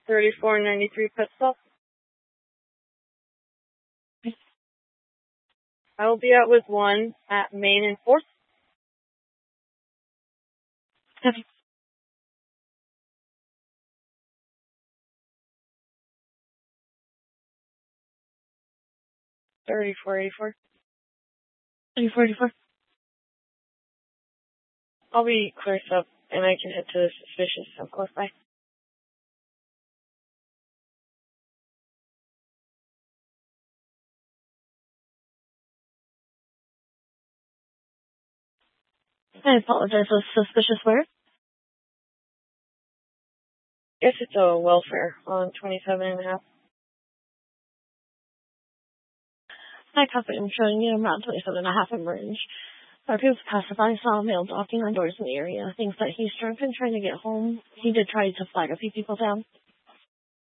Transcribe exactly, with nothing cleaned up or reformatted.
thirty-four ninety-three pit stop. I will be out with one at Main and Fourth. Okay. thirty-four eighty-four. thirty-four eighty-four. I'll be clear up, and I can head to the suspicious so close by. I apologize. Was suspicious where? Guess it's a welfare on twenty-seven and a half. Hi, copy. I'm showing you around twenty-seven and a half in range. Our people's pacified saw a male knocking on doors in the area. Thinks that he's drunk and trying to get home. He did try to flag a few people down.